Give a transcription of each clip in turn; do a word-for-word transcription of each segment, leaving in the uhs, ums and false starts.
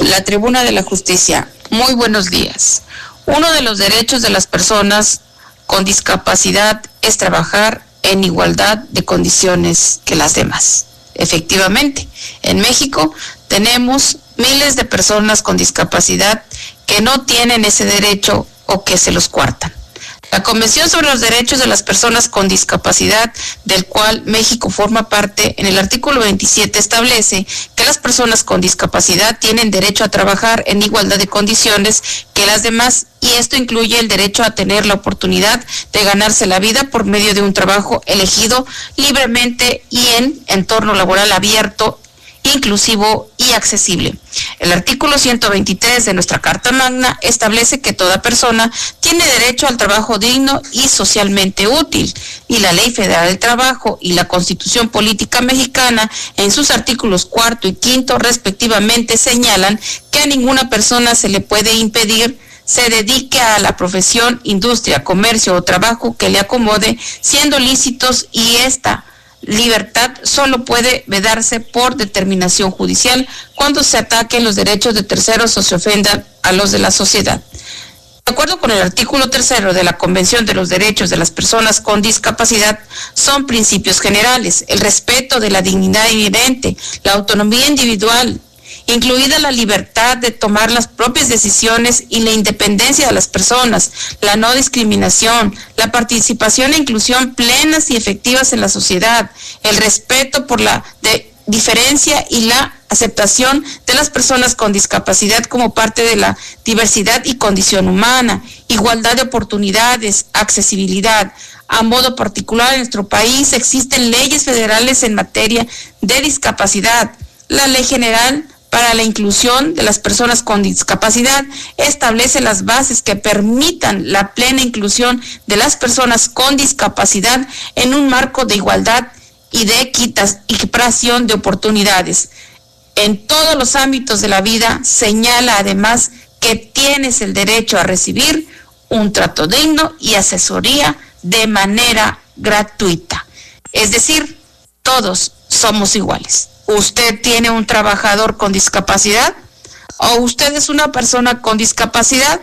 La Tribuna de la Justicia. Muy buenos días. Uno de los derechos de las personas con discapacidad es trabajar en igualdad de condiciones que las demás. Efectivamente, en México tenemos miles de personas con discapacidad que no tienen ese derecho o que se los coartan. La Convención sobre los Derechos de las Personas con Discapacidad, del cual México forma parte, en el artículo veintisiete establece que las personas con discapacidad tienen derecho a trabajar en igualdad de condiciones que las demás, y esto incluye el derecho a tener la oportunidad de ganarse la vida por medio de un trabajo elegido libremente y en entorno laboral abierto, inclusivo y accesible. El artículo ciento veintitrés de nuestra Carta Magna establece que toda persona tiene derecho al trabajo digno y socialmente útil, y la Ley Federal del Trabajo y la Constitución Política Mexicana, en sus artículos cuarto y quinto respectivamente, señalan que a ninguna persona se le puede impedir se dedique a la profesión, industria, comercio o trabajo que le acomode, siendo lícitos, y esta libertad solo puede vedarse por determinación judicial cuando se ataquen los derechos de terceros o se ofendan a los de la sociedad. De acuerdo con el artículo tercero de la Convención de los Derechos de las Personas con Discapacidad, son principios generales: el respeto de la dignidad inherente, la autonomía individual, incluida la libertad de tomar las propias decisiones y la independencia de las personas, la no discriminación, la participación e inclusión plenas y efectivas en la sociedad, el respeto por la de diferencia y la aceptación de las personas con discapacidad como parte de la diversidad y condición humana, igualdad de oportunidades, accesibilidad. A modo particular, en nuestro país existen leyes federales en materia de discapacidad. La Ley General para la Inclusión de las Personas con Discapacidad establece las bases que permitan la plena inclusión de las personas con discapacidad en un marco de igualdad y de equiparación de oportunidades. En todos los ámbitos de la vida señala además que tienes el derecho a recibir un trato digno y asesoría de manera gratuita. Es decir, todos somos iguales. ¿Usted tiene un trabajador con discapacidad? ¿O usted es una persona con discapacidad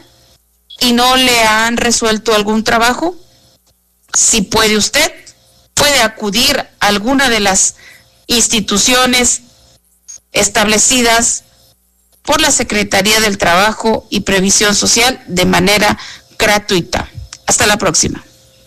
y no le han resuelto algún trabajo? Si puede usted, puede acudir a alguna de las instituciones establecidas por la Secretaría del Trabajo y Previsión Social de manera gratuita. Hasta la próxima.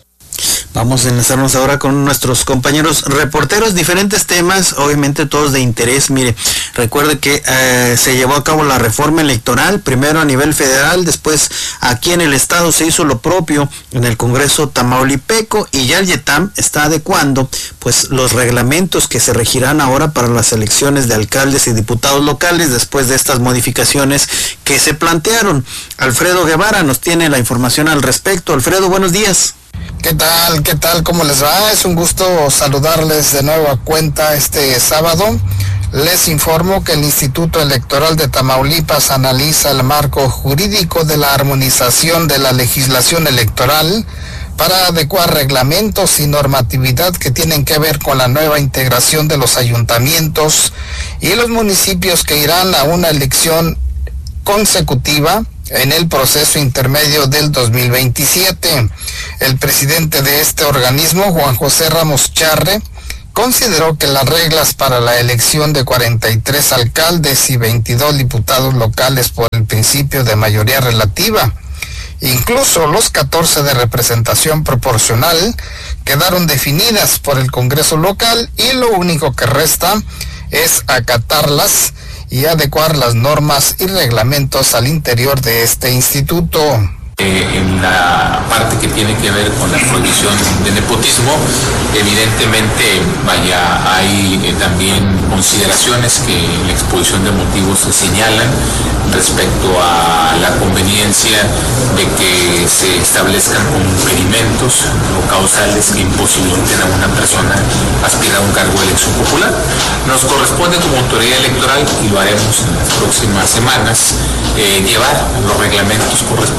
Vamos a enlazarnos ahora con nuestros compañeros reporteros, diferentes temas, obviamente todos de interés. Mire, recuerde que eh, se llevó a cabo la reforma electoral, primero a nivel federal, después aquí en el estado se hizo lo propio en el Congreso tamaulipeco, y ya el YETAM está adecuando pues los reglamentos que se regirán ahora para las elecciones de alcaldes y diputados locales después de estas modificaciones que se plantearon. Alfredo Guevara nos tiene la información al respecto. Alfredo, buenos días. ¿Qué tal? ¿Qué tal? ¿Cómo les va? Es un gusto saludarles de nueva cuenta este sábado. Les informo que el Instituto Electoral de Tamaulipas analiza el marco jurídico de la armonización de la legislación electoral para adecuar reglamentos y normatividad que tienen que ver con la nueva integración de los ayuntamientos y los municipios que irán a una elección consecutiva en el proceso intermedio del dos mil veintisiete. El presidente de este organismo, Juan José Ramos Charre, consideró que las reglas para la elección de cuarenta y tres alcaldes y veintidós diputados locales por el principio de mayoría relativa, incluso los catorce de representación proporcional, quedaron definidas por el Congreso local y lo único que resta es acatarlas y adecuar las normas y reglamentos al interior de este instituto. Eh, en la parte que tiene que ver con la prohibición de nepotismo, evidentemente, vaya, hay eh, también consideraciones que en la exposición de motivos se señalan respecto a la conveniencia de que se establezcan como impedimentos o causales que imposibiliten a una persona aspirar a un cargo de elección popular. Nos corresponde como autoridad electoral, y lo haremos en las próximas semanas, eh, llevar los reglamentos correspondientes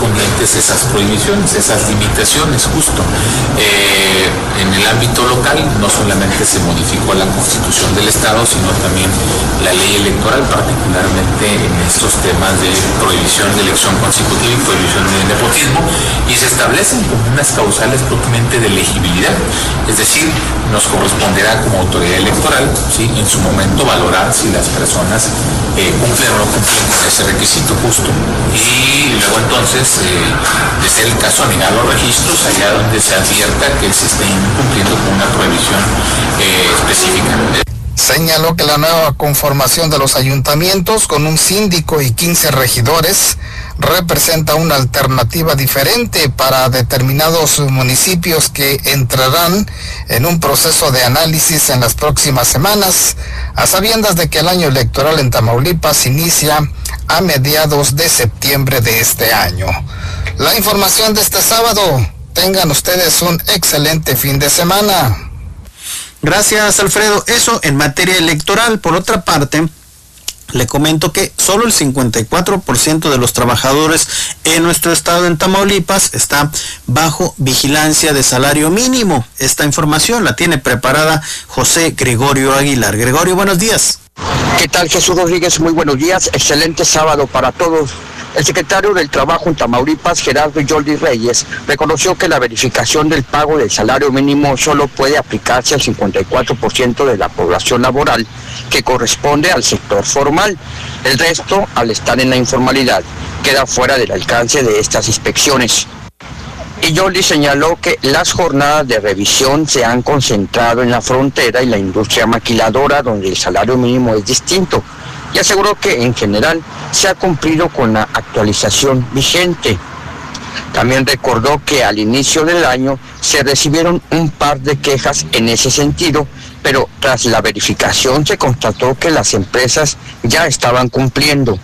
pues esas prohibiciones, esas limitaciones justo. Eh, en el ámbito local no solamente se modificó la Constitución del Estado, sino también la ley electoral, particularmente en estos temas de prohibición de elección consecutiva y prohibición de nepotismo, y se establecen como unas causales propiamente de elegibilidad. Es decir, nos corresponderá como autoridad electoral, ¿sí?, en su momento valorar si las personas eh, cumplen o no cumplen con ese requisito justo. Y luego entonces, eh, de ser el caso, negar los registros allá donde se advierta que se estén cumpliendo con una prohibición eh, específica. Señaló que la nueva conformación de los ayuntamientos con un síndico y quince regidores representa una alternativa diferente para determinados municipios que entrarán en un proceso de análisis en las próximas semanas, a sabiendas de que el año electoral en Tamaulipas inicia a mediados de septiembre de este año. La información de este sábado. Tengan ustedes un excelente fin de semana. Gracias, Alfredo. Eso en materia electoral. Por otra parte, le comento que solo el cincuenta y cuatro por ciento de los trabajadores en nuestro estado, en Tamaulipas, está bajo vigilancia de salario mínimo. Esta información la tiene preparada José Gregorio Aguilar. Gregorio, buenos días. ¿Qué tal, Jesús Rodríguez? Muy buenos días. Excelente sábado para todos. El secretario del Trabajo en Tamaulipas, Gerardo Yoldi Reyes, reconoció que la verificación del pago del salario mínimo solo puede aplicarse al cincuenta y cuatro por ciento de la población laboral, que corresponde al sector formal. El resto, al estar en la informalidad, queda fuera del alcance de estas inspecciones. Y Yoldi señaló que las jornadas de revisión se han concentrado en la frontera y la industria maquiladora, donde el salario mínimo es distinto, y aseguró que en general se ha cumplido con la actualización vigente. También recordó que al inicio del año se recibieron un par de quejas en ese sentido, pero tras la verificación se constató que las empresas ya estaban cumpliendo.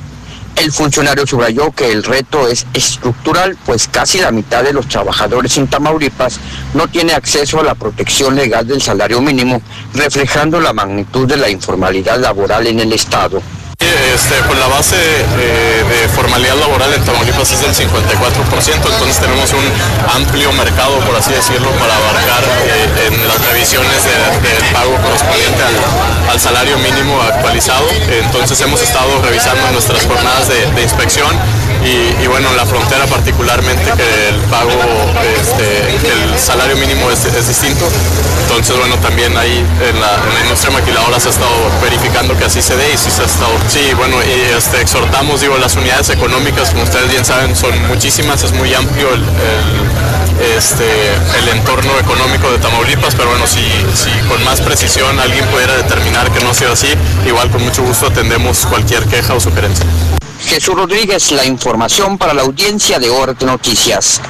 El funcionario subrayó que el reto es estructural, pues casi la mitad de los trabajadores en Tamaulipas no tiene acceso a la protección legal del salario mínimo, reflejando la magnitud de la informalidad laboral en el estado. Este, pues la base eh, de formalidad laboral en Tamaulipas es del cincuenta y cuatro por ciento, entonces tenemos un amplio mercado, por así decirlo, para abarcar eh, en las revisiones del de pago correspondiente al, al salario mínimo actualizado. Entonces hemos estado revisando nuestras jornadas de, de inspección y, y bueno, en la frontera particularmente, que el pago, este, que el salario mínimo es, es distinto. Entonces bueno, también ahí en la, en la industria maquiladora se ha estado verificando que así se dé y sí se ha estado. Sí, bueno, y este, exhortamos, digo, las unidades económicas, como ustedes bien saben, son muchísimas, es muy amplio el, el, este, el entorno económico de Tamaulipas, pero bueno, si, si con más precisión alguien pudiera determinar que no sea así, igual con mucho gusto atendemos cualquier queja o sugerencia. Jesús Rodríguez, la información para la audiencia de Orte Noticias.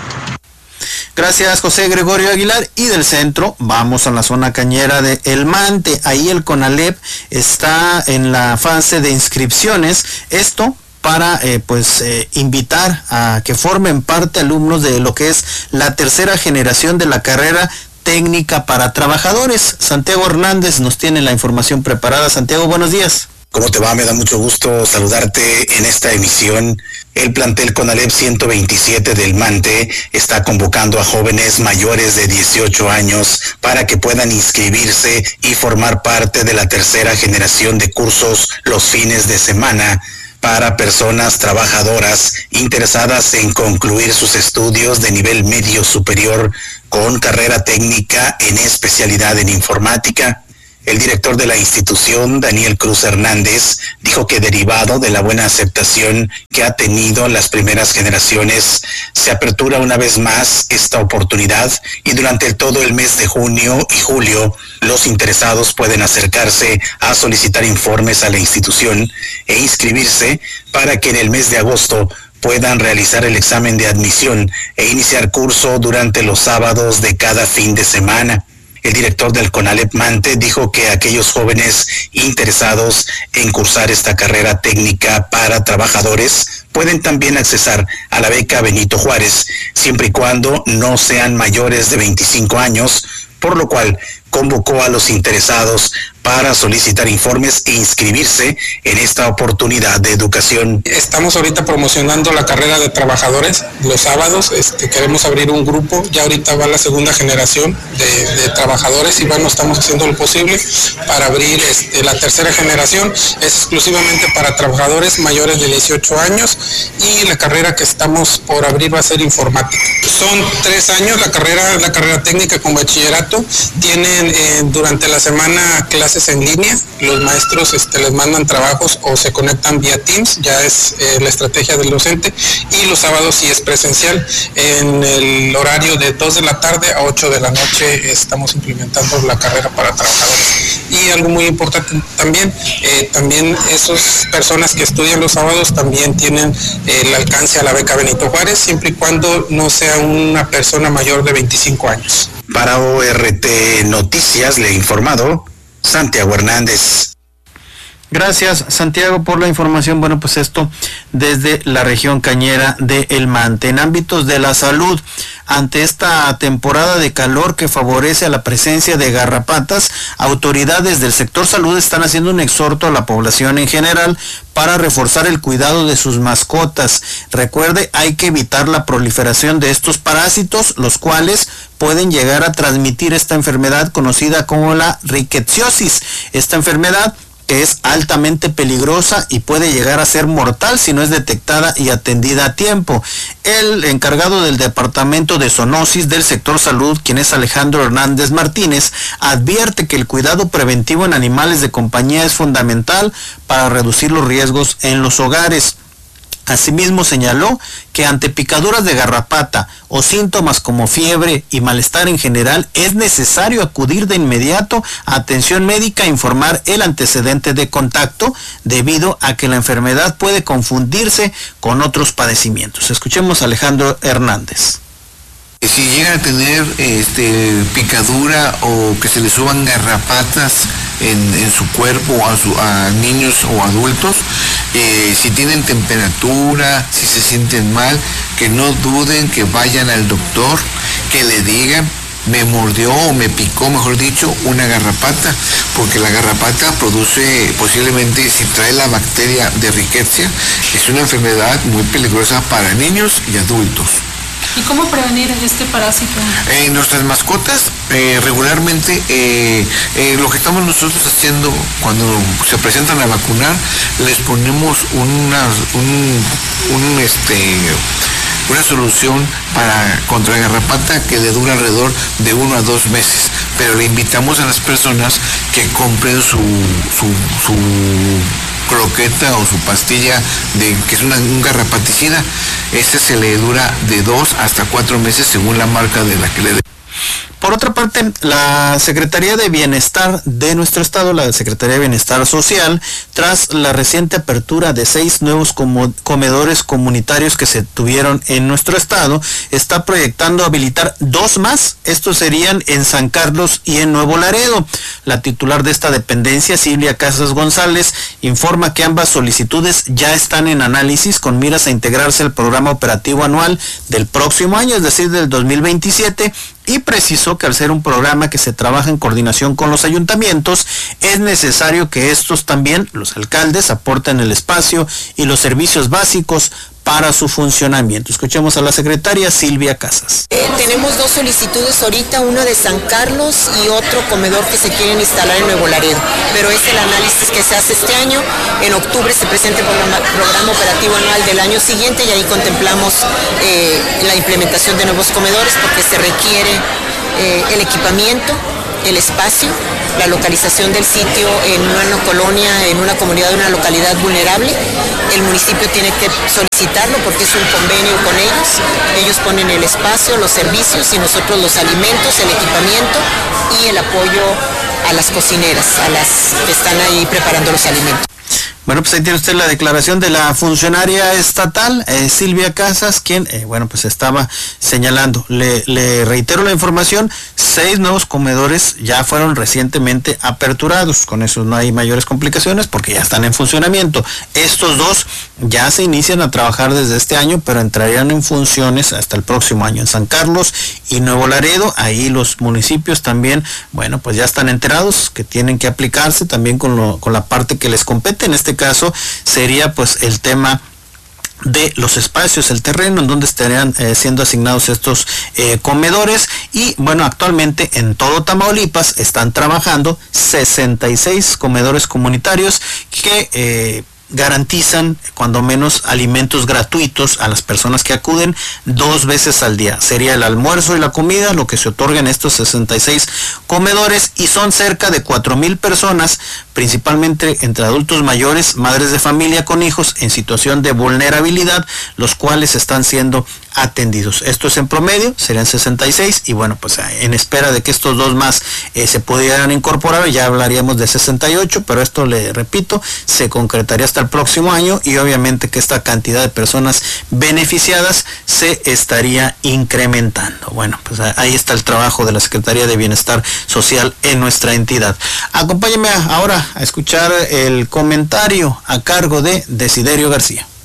Gracias, José Gregorio Aguilar. Y del centro vamos a la zona cañera de El Mante. Ahí el CONALEP está en la fase de inscripciones. Esto para eh, pues eh, invitar a que formen parte alumnos de lo que es la tercera generación de la carrera técnica para trabajadores. Santiago Hernández nos tiene la información preparada. Santiago, buenos días. ¿Cómo te va? Me da mucho gusto saludarte en esta emisión. El plantel CONALEP ciento veintisiete del Mante está convocando a jóvenes mayores de dieciocho años para que puedan inscribirse y formar parte de la tercera generación de cursos los fines de semana para personas trabajadoras interesadas en concluir sus estudios de nivel medio superior con carrera técnica en especialidad en informática. El director de la institución, Daniel Cruz Hernández, dijo que derivado de la buena aceptación que ha tenido las primeras generaciones, se apertura una vez más esta oportunidad y durante todo el mes de junio y julio, los interesados pueden acercarse a solicitar informes a la institución e inscribirse para que en el mes de agosto puedan realizar el examen de admisión e iniciar curso durante los sábados de cada fin de semana. El director del CONALEP Mante dijo que aquellos jóvenes interesados en cursar esta carrera técnica para trabajadores pueden también accesar a la beca Benito Juárez, siempre y cuando no sean mayores de veinticinco años, por lo cual convocó a los interesados para solicitar informes e inscribirse en esta oportunidad de educación. Estamos ahorita promocionando la carrera de trabajadores los sábados. Este, queremos abrir un grupo, ya ahorita va la segunda generación de, de trabajadores y bueno, estamos haciendo lo posible para abrir este, la tercera generación. Es exclusivamente para trabajadores mayores de dieciocho años y la carrera que estamos por abrir va a ser informática. Son tres años la carrera, la carrera técnica con bachillerato. Tienen eh, durante la semana clases en línea, los maestros este, les mandan trabajos o se conectan vía Teams, ya es eh, la estrategia del docente, y los sábados sí es presencial, en el horario de dos de la tarde a ocho de la noche estamos implementando la carrera para trabajadores. Y algo muy importante también, eh, también esas personas que estudian los sábados también tienen eh, el alcance a la beca Benito Juárez, siempre y cuando no sea una persona mayor de veinticinco años. Para O R T Noticias le he informado Santiago Hernández. Gracias, Santiago, por la información. Bueno, pues esto desde la región cañera de El Mante. En ámbitos de la salud, ante esta temporada de calor que favorece a la presencia de garrapatas, autoridades del sector salud están haciendo un exhorto a la población en general para reforzar el cuidado de sus mascotas. Recuerde, hay que evitar la proliferación de estos parásitos, los cuales pueden llegar a transmitir esta enfermedad conocida como la rickettsiosis. Esta enfermedad que es altamente peligrosa y puede llegar a ser mortal si no es detectada y atendida a tiempo. El encargado del departamento de zoonosis del sector salud, quien es Alejandro Hernández Martínez, advierte que el cuidado preventivo en animales de compañía es fundamental para reducir los riesgos en los hogares. Asimismo señaló que ante picaduras de garrapata o síntomas como fiebre y malestar en general es necesario acudir de inmediato a atención médica e informar el antecedente de contacto debido a que la enfermedad puede confundirse con otros padecimientos. Escuchemos a Alejandro Hernández. Si llegan a tener este, picadura o que se les suban garrapatas en, en su cuerpo a, su, a niños o adultos, eh, si tienen temperatura, si se sienten mal, que no duden, que vayan al doctor, que le digan, me mordió o me picó, mejor dicho, una garrapata, porque la garrapata produce, posiblemente, si trae la bacteria de Rickettsia, es una enfermedad muy peligrosa para niños y adultos. ¿Y cómo prevenir este parásito? En nuestras mascotas, eh, regularmente, eh, eh, lo que estamos nosotros haciendo cuando se presentan a vacunar, les ponemos una, un, un, este, una solución para contra garrapata que le dura alrededor de uno a dos meses. Pero le invitamos a las personas que compren su, su, su croqueta o su pastilla de que es una, un garrapaticida. Este se le dura de dos hasta cuatro meses según la marca de la que le dé. Por otra parte, la Secretaría de Bienestar de nuestro estado, la Secretaría de Bienestar Social, tras la reciente apertura de seis nuevos comedores comunitarios que se tuvieron en nuestro estado, está proyectando habilitar dos más. Estos serían en San Carlos y en Nuevo Laredo. La titular de esta dependencia, Silvia Casas González, informa que ambas solicitudes ya están en análisis con miras a integrarse al programa operativo anual del próximo año, es decir, del dos mil veintisiete, y precisó que al ser un programa que se trabaja en coordinación con los ayuntamientos, es necesario que estos también, los alcaldes, aporten el espacio y los servicios básicos para su funcionamiento. Escuchemos a la secretaria Silvia Casas. Eh, tenemos dos solicitudes ahorita, una de San Carlos y otro comedor que se quieren instalar en Nuevo Laredo, pero es el análisis que se hace este año. En octubre se presenta el programa, programa operativo anual del año siguiente y ahí contemplamos eh, la implementación de nuevos comedores porque se requiere eh, el equipamiento, el espacio, la localización del sitio en una colonia, en una comunidad, una localidad vulnerable. El municipio tiene que solicitarlo porque es un convenio con ellos. Ellos ponen el espacio, los servicios y nosotros los alimentos, el equipamiento y el apoyo a las cocineras, a las que están ahí preparando los alimentos. Bueno, pues ahí tiene usted la declaración de la funcionaria estatal, eh, Silvia Casas, quien, eh, bueno, pues estaba señalando. Le, le reitero la información, seis nuevos comedores ya fueron recientemente aperturados. Con eso no hay mayores complicaciones porque ya están en funcionamiento. Estos dos ya se inician a trabajar desde este año, pero entrarían en funciones hasta el próximo año. En San Carlos y Nuevo Laredo, ahí los municipios también, bueno, pues ya están enterados que tienen que aplicarse también con, lo, con la parte que les compete. En este caso sería pues el tema de los espacios, el terreno en donde estarían eh, siendo asignados estos eh, comedores. Y bueno, actualmente en todo Tamaulipas están trabajando sesenta y seis comedores comunitarios que eh, garantizan cuando menos alimentos gratuitos a las personas que acuden dos veces al día. Sería el almuerzo y la comida lo que se otorga en estos sesenta y seis comedores, y son cerca de cuatro mil personas, principalmente entre adultos mayores, madres de familia con hijos en situación de vulnerabilidad, los cuales están siendo atendidos. Esto es en promedio, serían sesenta y seis, y bueno, pues en espera de que estos dos más eh, se pudieran incorporar, ya hablaríamos de sesenta y ocho, pero esto, le repito, se concretaría hasta el próximo año, y obviamente que esta cantidad de personas beneficiadas se estaría incrementando. Bueno, pues ahí está el trabajo de la Secretaría de Bienestar Social en nuestra entidad. Acompáñenme ahora a escuchar el comentario a cargo de Desiderio García.